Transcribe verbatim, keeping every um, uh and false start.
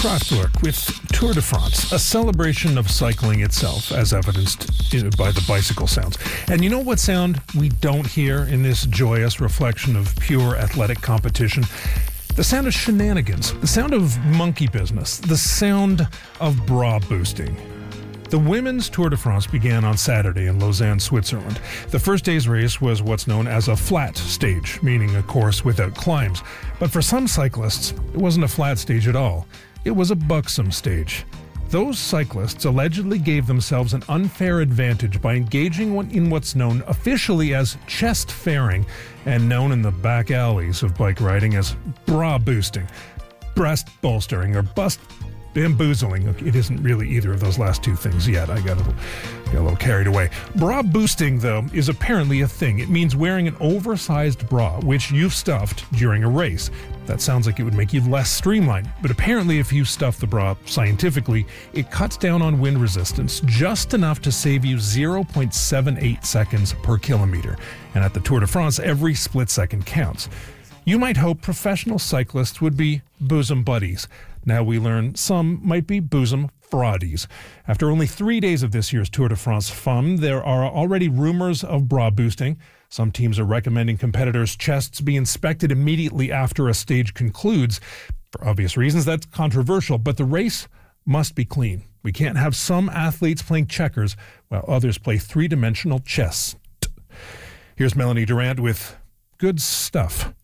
Strasbourg with Tour de France, a celebration of cycling itself, as evidenced by the bicycle sounds. And you know what sound we don't hear in this joyous reflection of pure athletic competition? The sound of shenanigans, the sound of monkey business, the sound of bra boosting. The Women's Tour de France began on Saturday in Lausanne, Switzerland. The first day's race was what's known as a flat stage, meaning a course without climbs. But for some cyclists, it wasn't a flat stage at all. It was a buxom stage. Those cyclists allegedly gave themselves an unfair advantage by engaging in what's known officially as chest fairing and known in the back alleys of bike riding as bra boosting, breast bolstering, or bust bamboozling. It isn't really either of those last two things yet. I got a, little, got a little carried away. Bra boosting, though, is apparently a thing. It means wearing an oversized bra, which you've stuffed during a race. That sounds like it would make you less streamlined, but apparently if you stuff the bra scientifically, it cuts down on wind resistance just enough to save you zero point seven eight seconds per kilometer. And at the Tour de France, every split second counts. You might hope professional cyclists would be bosom buddies. Now we learn some might be bosom fraudies. After only three days of this year's Tour de France fun, there are already rumors of bra boosting. Some teams are recommending competitors' chests be inspected immediately after a stage concludes. For obvious reasons, that's controversial, but the race must be clean. We can't have some athletes playing checkers while others play three-dimensional chess. Here's Melanie Durant with good stuff.